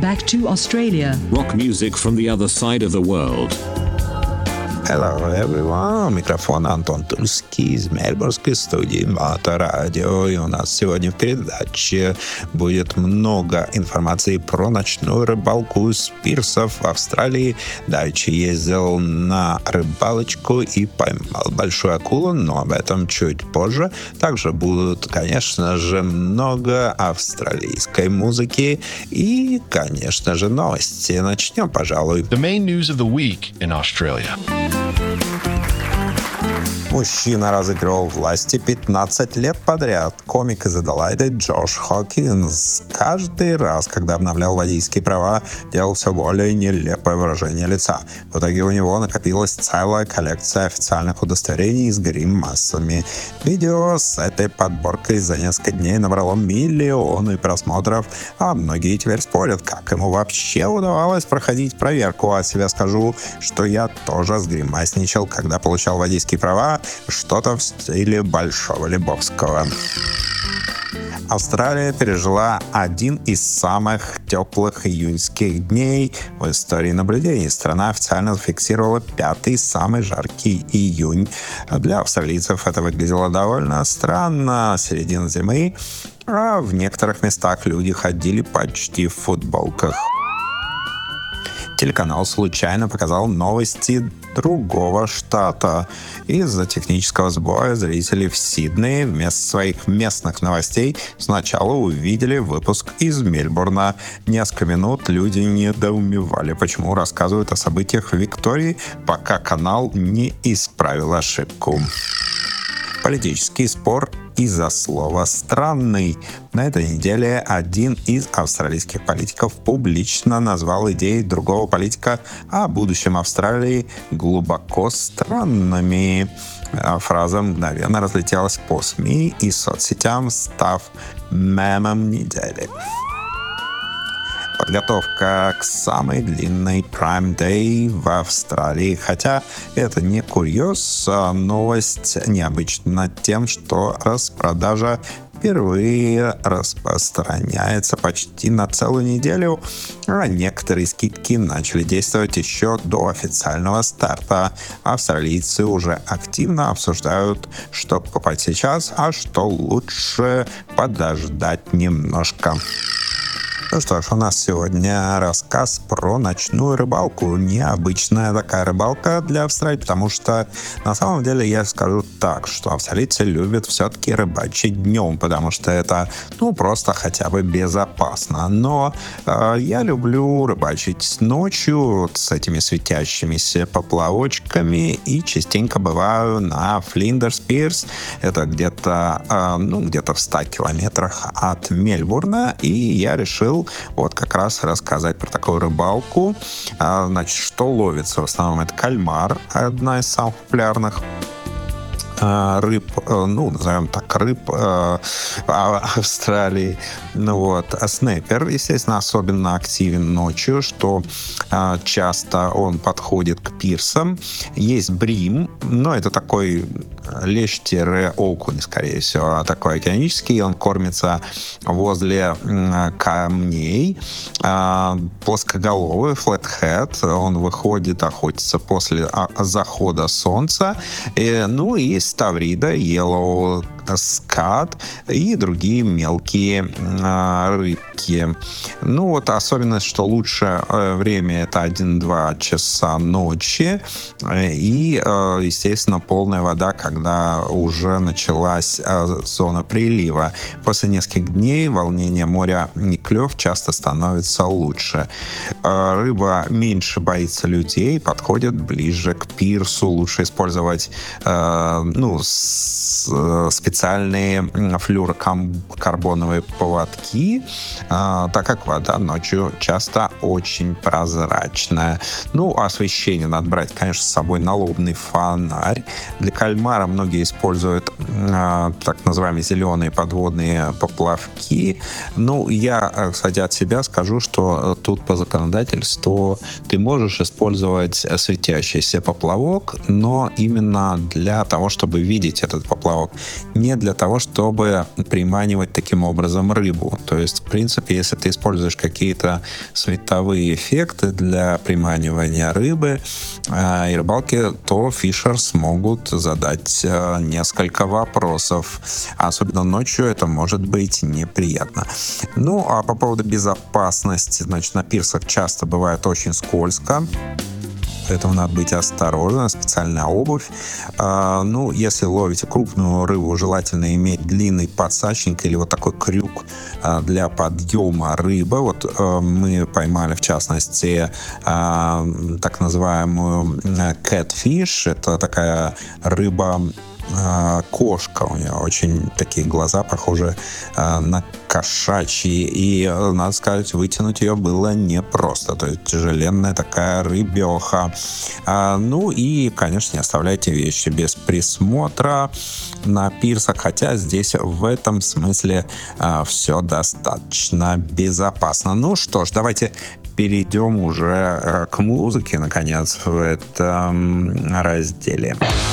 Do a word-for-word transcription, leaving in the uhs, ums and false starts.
back to Australia. Rock music from the other side of the world. Hello everyone, микрофон Антон Тульский из мельбурнской студии Моторадио. И у нас сегодня в передаче будет много информации про ночную рыбалку с пирсов в Австралии. Давеча ездил на рыбалочку и поймал большую акулу, но об этом чуть позже. Также будут, конечно же, много австралийской музыки и, конечно же, новости. Начнем, пожалуй. The main news of the week in Australia. Мужчина разыгрывал власти пятнадцать лет подряд. Комик из Аделаиды Джош Хокинс каждый раз, когда обновлял водительские права, делал все более нелепое выражение лица. В итоге у него накопилась целая коллекция официальных удостоверений с гримасами. Видео с этой подборкой за несколько дней набрало миллионы просмотров, а многие теперь спорят, как ему вообще удавалось проходить проверку. От себя скажу, что я тоже сгримасничал, когда получал водительские права, что-то в стиле Большого Лебовского. Австралия пережила один из самых теплых июньских дней в истории наблюдений. Страна официально зафиксировала пятый самый жаркий июнь. Для австралийцев это выглядело довольно странно. Середина зимы, а в некоторых местах люди ходили почти в футболках. Телеканал случайно показал новости другого штата. Из-за технического сбоя зрители в Сиднее вместо своих местных новостей сначала увидели выпуск из Мельбурна. Несколько минут люди недоумевали, почему рассказывают о событиях в Виктории, пока канал не исправил ошибку. Политический спор из-за слова «странный». На этой неделе один из австралийских политиков публично назвал идеи другого политика о будущем Австралии глубоко странными. Фраза мгновенно разлетелась по СМИ и соцсетям, став мемом недели. Подготовка к самой длинной Prime Day в Австралии. Хотя это не курьез, а новость необычна тем, что распродажа впервые распространяется почти на целую неделю, а некоторые скидки начали действовать еще до официального старта. Австралийцы уже активно обсуждают, что покупать сейчас, а что лучше подождать немножко. Ну что ж, у нас сегодня рассказ про ночную рыбалку. Необычная такая рыбалка для Австралии, потому что на самом деле я скажу так, что австралийцы любят все-таки рыбачить днем, потому что это, ну, просто хотя бы безопасно. Но э, я люблю рыбачить ночью вот с этими светящимися поплавочками и частенько бываю на Флиндерс Пирс. Это где-то, э, ну, где-то в ста километрах от Мельбурна, и я решил вот как раз рассказать про такую рыбалку. А, значит, что ловится в основном? Это кальмар, одна из самых популярных рыб, ну, назовем так, рыб э, Австралии. Ну, вот. А снайпер, естественно, особенно активен ночью, что э, часто он подходит к пирсам. Есть брим, но это такой лещ-окунь, скорее всего, такой океанический. Он кормится возле э, камней. Э, плоскоголовый, flathead. Он выходит охотиться после а, захода солнца. И, ну, и ставрида, yellow скат и другие мелкие э, рыбки. Ну вот особенность, что лучшее э, время это один-два часа ночи э, и, э, естественно, полная вода, когда уже началась э, зона прилива. После нескольких дней волнение моря и клев часто становится лучше. Э, рыба меньше боится людей, подходит ближе к пирсу. Лучше использовать э, ну, с, э, специальные флюорокарбоновые поводки, э, так как вода ночью часто очень прозрачная. Ну, освещение надо брать, конечно, с собой налобный фонарь. Для кальмара многие используют э, так называемые зеленые подводные поплавки. Ну, я, кстати, от себя скажу, что тут по законодательству ты можешь использовать светящийся поплавок, но именно для того, чтобы видеть этот поплавок, поплавок не для того, чтобы приманивать таким образом рыбу. То есть, в принципе, если ты используешь какие-то световые эффекты для приманивания рыбы э, и рыбалки, то фишерс могут задать э, несколько вопросов. Особенно ночью это может быть неприятно. Ну, а по поводу безопасности, значит, на пирсах часто бывает очень скользко. Поэтому надо быть осторожным, специальная обувь. А, ну, если ловите крупную рыбу, желательно иметь длинный подсачник или вот такой крюк а, для подъема рыбы. Вот а, мы поймали, в частности, а, так называемую catfish. Это такая рыба, кошка, у нее очень такие глаза похожи э, на кошачьи, и, надо сказать, вытянуть ее было непросто, то есть тяжеленная такая рыбеха. А, ну и, конечно, не оставляйте вещи без присмотра на пирсах, хотя здесь в этом смысле э, все достаточно безопасно. Ну что ж, давайте перейдем уже к музыке, наконец, в этом разделе.